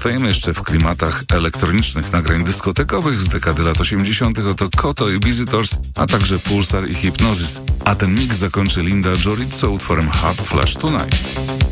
Pozostajemy jeszcze w klimatach elektronicznych nagrań dyskotekowych z dekady lat 80. Oto Koto i Visitors, a także Pulsar i Hypnosis. A ten mix zakończy Linda Jorizzo utworem Hard Flash Tonight.